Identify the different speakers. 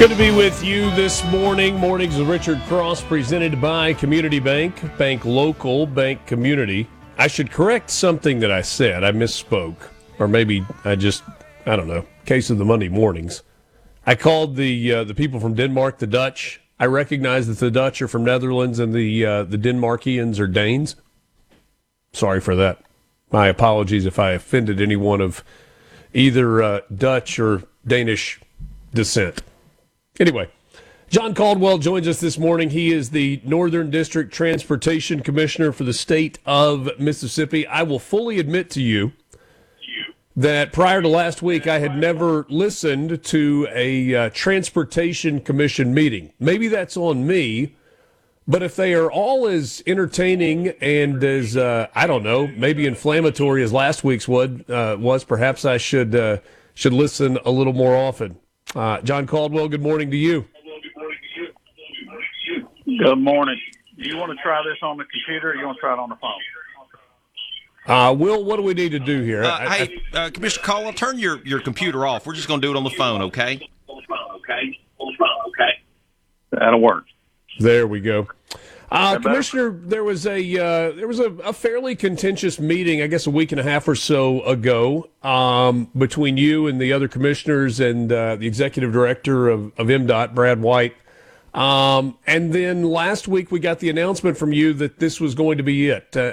Speaker 1: Good to be with you this morning. Mornings with Richard Cross, presented by Community Bank. Bank local, bank community. I should correct something that I said. I misspoke. Or maybe I don't know. Case of the Monday mornings. I called the people from Denmark the Dutch. I recognize that the Dutch are from Netherlands and the Denmarkians are Danes. Sorry for that. My apologies if I offended anyone of either Dutch or Danish descent. Anyway, John Caldwell joins us this morning. He is the Northern District Transportation Commissioner for the state of Mississippi. I will fully admit to you that prior to last week, I had never listened to a Transportation Commission meeting. Maybe that's on me, but if they are all as entertaining and as, maybe inflammatory as last week's was, perhaps I should listen a little more often. John Caldwell, good morning to you.
Speaker 2: Good morning. Do you want to try this on the computer or you want to try it on the phone?
Speaker 1: Will, what do we need to do here?
Speaker 3: Commissioner Caldwell, turn your computer off. We're just going to do it on the phone, okay?
Speaker 2: That'll work.
Speaker 1: There we go. Commissioner, there was a fairly contentious meeting, I guess a week and a half or so ago, between you and the other commissioners and the executive director of MDOT, Brad White. And then last week we got the announcement from you that this was going to be it.